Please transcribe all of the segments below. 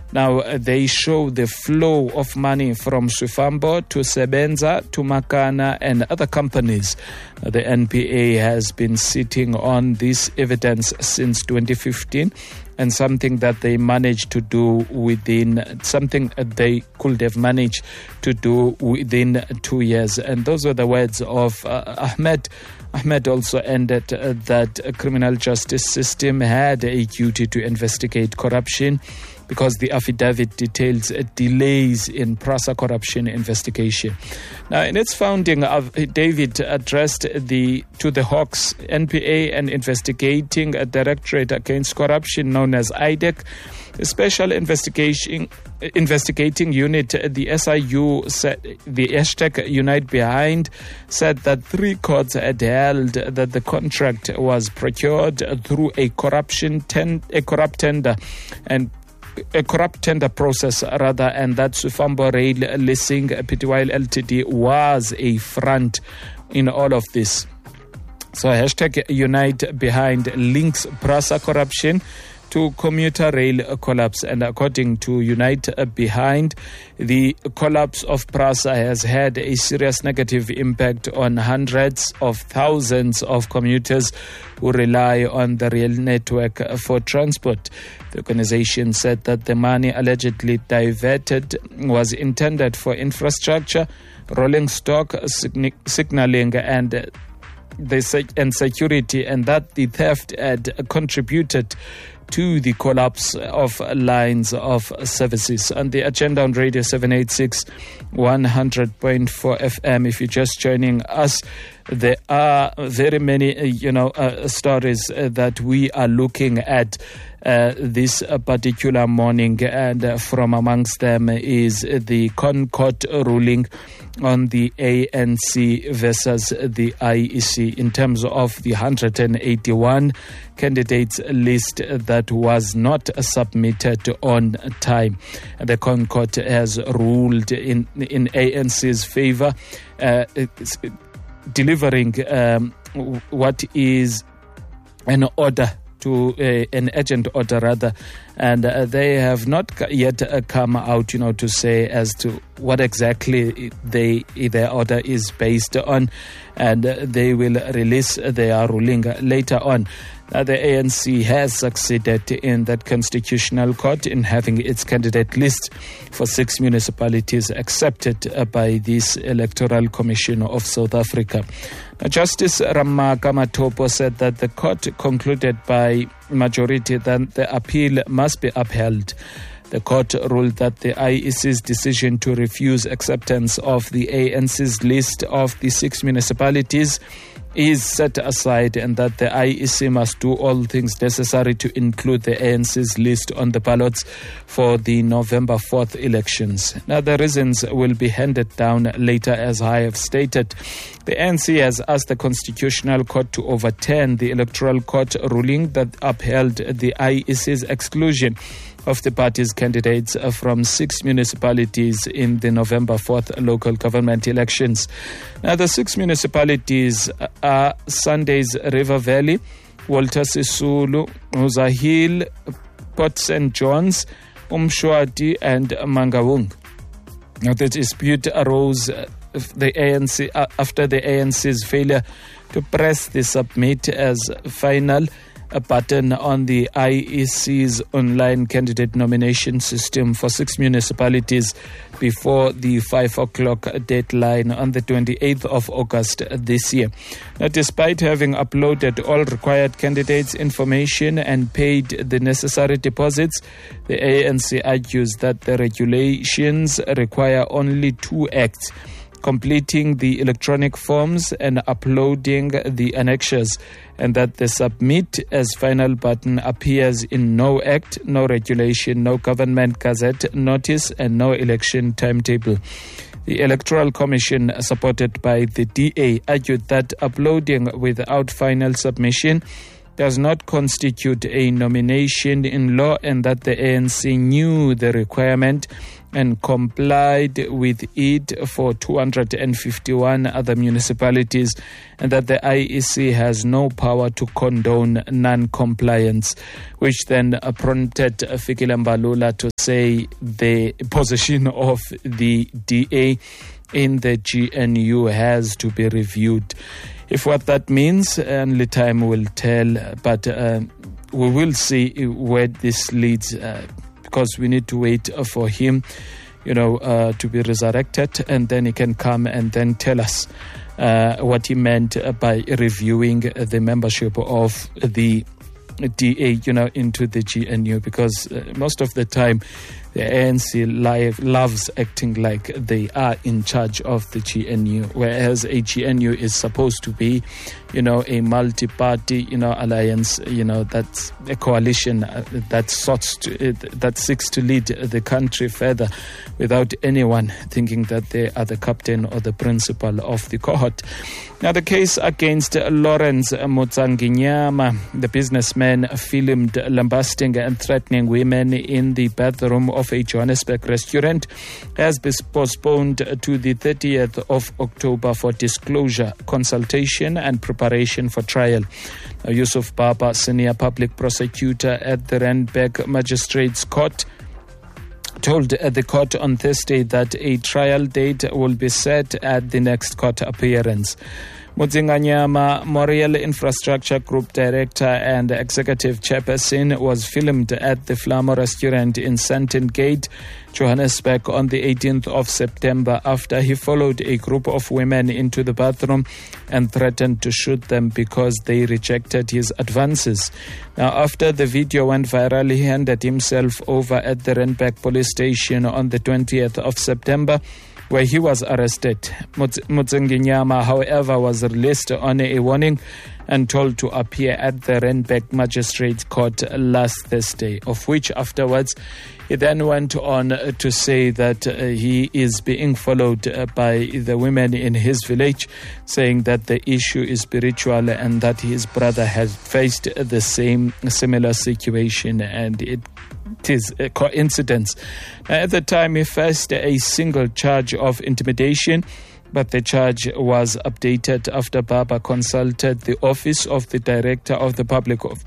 Now, they show the flow of money from Swifambo to Sebenza to Makana and other companies. The NPA has been sitting on this evidence since 2015, and something that they managed to do something they could have managed to do within 2 years. And those were the words of Ahmed. Ahmed also ended that a criminal justice system had a duty to investigate corruption because the affidavit details delays in PRASA corruption investigation. Now, in its founding, David addressed to the Hawks NPA and investigating a directorate against corruption known as IDEC, a special investigating unit. The SIU said, the hashtag Unite Behind, said that 3 courts had held that the contract was procured through a corrupt tender process, and that Swifambo Rail Leasing Pty Ltd was a front in all of this. So hashtag Unite Behind links PRASA corruption to commuter rail collapse. And according to Unite Behind, the collapse of PRASA has had a serious negative impact on hundreds of thousands of commuters who rely on the rail network for transport. The organization said that the money allegedly diverted was intended for infrastructure, rolling stock, signaling, and security, and that the theft had contributed to the collapse of lines of services. On the agenda on Radio 786 100.4 FM, if you're just joining us, there are very many stories that we are looking at this particular morning, and from amongst them is the ConCourt ruling on the ANC versus the IEC in terms of the 181 candidates list that was not submitted on time. The ConCourt has ruled in ANC's favor, delivering what is an order to an urgent order rather, and they have not yet come out to say as to what exactly their order is based on, and they will release their ruling later on. The ANC has succeeded in that constitutional court in having its candidate list for 6 municipalities accepted by this Electoral Commission of South Africa. Justice Ramaka Matopo said that the court concluded by majority that the appeal must be upheld. The court ruled that the IEC's decision to refuse acceptance of the ANC's list of the 6 municipalities is set aside, and that the IEC must do all things necessary to include the ANC's list on the ballots for the November 4th elections. Now, the reasons will be handed down later, as I have stated. The ANC has asked the Constitutional Court to overturn the Electoral Court ruling that upheld the IEC's exclusion of the party's candidates from 6 municipalities in the November 4th local government elections. Now, the 6 municipalities are Sunday's River Valley, Walter Sisulu, Uzahil, Port St. John's, Umshwati, and Mangaung. Now, the dispute arose after the ANC's failure to press the submit as final a button on the IEC's online candidate nomination system for 6 municipalities before the 5 o'clock deadline on the 28th of August this year. Now, despite having uploaded all required candidates' information and paid the necessary deposits, the ANC argues that the regulations require only 2 acts: completing the electronic forms and uploading the annexures, and that the submit as final button appears in no act, no regulation, no government gazette notice, and no election timetable. The Electoral Commission, supported by the DA, argued that uploading without final submission does not constitute a nomination in law, and that the ANC knew the requirement and complied with it for 251 other municipalities, and that the IEC has no power to condone non-compliance, which then prompted Fikile Mbalula to say the position of the DA in the GNU has to be reviewed. If what that means, only time will tell, but we will see where this leads, because we need to wait for him, to be resurrected, and then he can come and then tell us what he meant by reviewing the membership of the DA, into the GNU, because most of the time the ANC loves acting like they are in charge of the GNU, whereas a GNU is supposed to be, a multi-party, alliance, that's a coalition that seeks to lead the country further without anyone thinking that they are the captain or the principal of the cohort. Now, the case against Lawrence Motsanginyama, the businessman filmed lambasting and threatening women in the bathroom of a Johannesburg restaurant, has been postponed to the 30th of October for disclosure, consultation and preparation for trial. Now, Yusuf Baba, senior public prosecutor at the Randburg Magistrates Court, told the court on Thursday that a trial date will be set at the next court appearance. Motsanginyama, Moriel Infrastructure Group Director and Executive Chairperson, was filmed at the Flamo restaurant in Sandton Gate, Johannesburg, on the 18th of September after he followed a group of women into the bathroom and threatened to shoot them because they rejected his advances. Now, after the video went viral, he handed himself over at the Randburg police station on the 20th of September, where he was arrested. Motsanginyama, however, was released on a warning and told to appear at the Randburg Magistrates Court last Thursday, of which afterwards he then went on to say that he is being followed by the women in his village, saying that the issue is spiritual and that his brother has faced the similar situation, and it is a coincidence. At the time, he faced a single charge of intimidation, but the charge was updated after Baba consulted the Office of the Director of the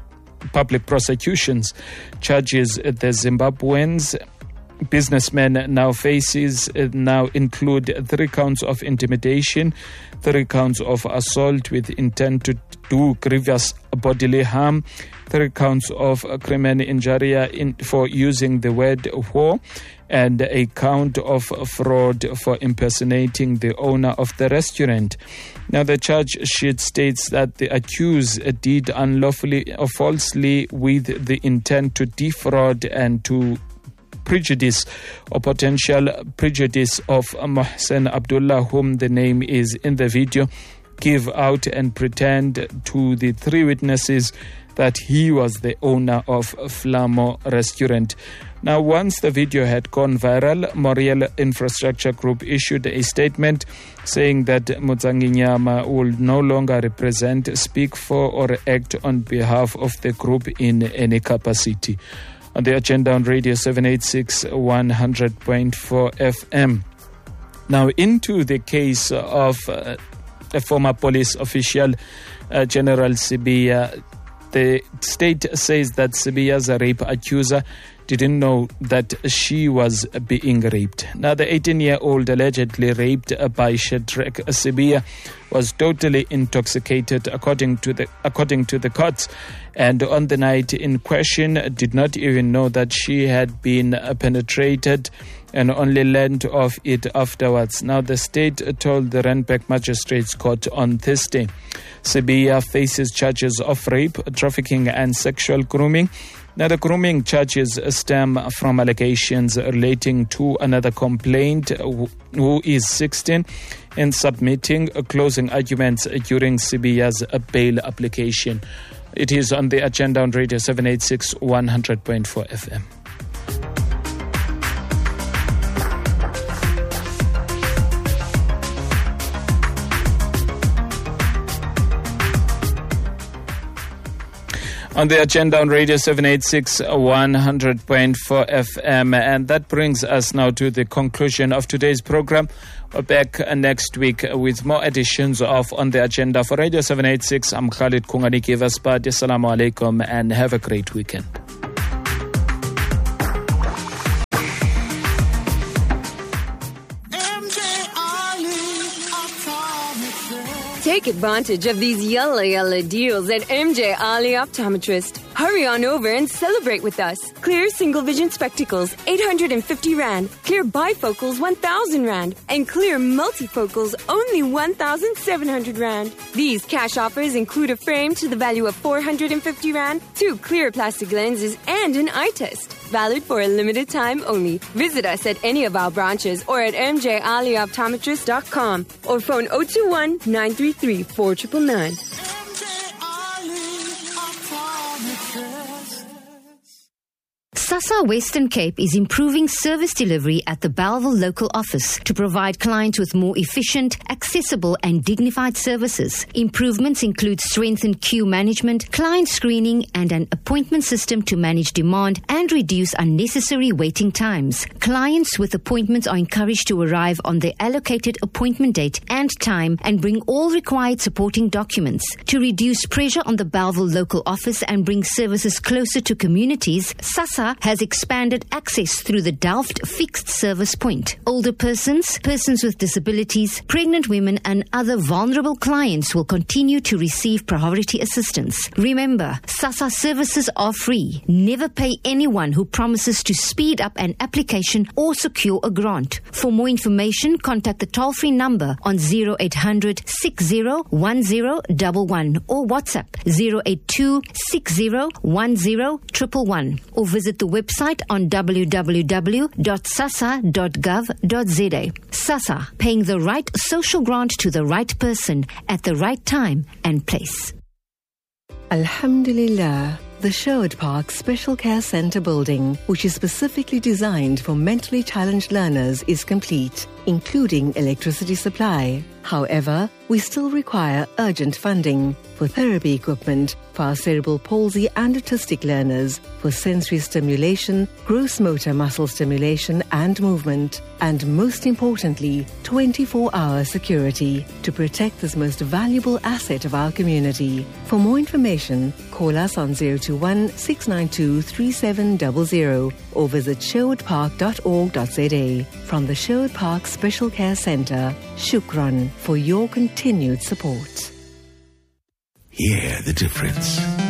Public Prosecutions. Charges the Zimbabweans businessman now faces include 3 counts of intimidation, 3 counts of assault with intent to do grievous bodily harm, 3 counts of criminal injury for using the word whore, and a count of fraud for impersonating the owner of the restaurant. Now, the charge sheet states that the accused did unlawfully or falsely with the intent to defraud and to prejudice or potential prejudice of Mohsen Abdullah, whom the name is in the video, give out and pretend to the 3 witnesses that he was the owner of Flamo restaurant. Now, once the video had gone viral, Moriel Infrastructure Group issued a statement saying that Motsanginyama will no longer represent, speak for, or act on behalf of the group in any capacity. On the agenda on Radio 786 100.4 FM. Now, into the case of a former police official, General Sibiya. The state says that Sibiya's rape accuser didn't know that she was being raped. Now, the 18-year-old allegedly raped by Shadrack Sibiya was totally intoxicated, according to the courts, and on the night in question did not even know that she had been penetrated and only learned of it afterwards. Now, the state told the Randburg Magistrates Court on Thursday. Sibiya faces charges of rape, trafficking and sexual grooming. Now, the grooming charges stem from allegations relating to another complainant who is 16 and submitting closing arguments during Sibiya's bail application. It is on the agenda on Radio 786 100.4 FM. On the agenda on Radio 786 100.4 FM. And that brings us now to the conclusion of today's program. We're back next week with more editions of On the Agenda. For Radio 786, I'm Khalid Kunganiki Vaspad. Assalamu alaikum and have a great weekend. Take advantage of these yalla deals at MJ Ali Optometrist. Hurry on over and celebrate with us. Clear single vision spectacles, 850 Rand. Clear bifocals, 1,000 Rand. And clear multifocals, only 1,700 Rand. These cash offers include a frame to the value of 450 Rand, 2 clear plastic lenses, and an eye test. Valid for a limited time only. Visit us at any of our branches or at mjalioptometrist.com or phone 021 933 4999. SASSA Western Cape is improving service delivery at the Bellville local office to provide clients with more efficient, accessible and dignified services. Improvements include strengthened queue management, client screening and an appointment system to manage demand and reduce unnecessary waiting times. Clients with appointments are encouraged to arrive on their allocated appointment date and time and bring all required supporting documents. To reduce pressure on the Bellville local office and bring services closer to communities, SASSA has expanded access through the Delft Fixed Service Point. Older persons, persons with disabilities, pregnant women and other vulnerable clients will continue to receive priority assistance. Remember, SASSA services are free. Never pay anyone who promises to speed up an application or secure a grant. For more information, contact the toll-free number on 0800 601011 or WhatsApp 082 60101111 or visit the website on www.sassa.gov.za. SASSA, paying the right social grant to the right person at the right time and place. Alhamdulillah. The Sherwood Park Special Care Centre building, which is specifically designed for mentally challenged learners, is complete, including electricity supply. However, we still require urgent funding for therapy equipment for our cerebral palsy and autistic learners, for sensory stimulation, gross motor muscle stimulation and movement, and most importantly, 24-hour security to protect this most valuable asset of our community. For more information, call us on 021 692 3700 or visit sherwoodpark.org.za. From the Sherwood Park Special Care Centre, Shukran for your continued support. Hear the difference.